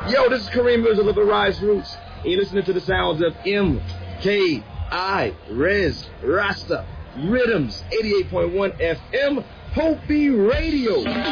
Yo, this is Kareem Mirza of the Rise Roots. And you're listening to the sounds of MKI, Rez, Rasta, Rhythms, 88.1 FM, Hopi Radio.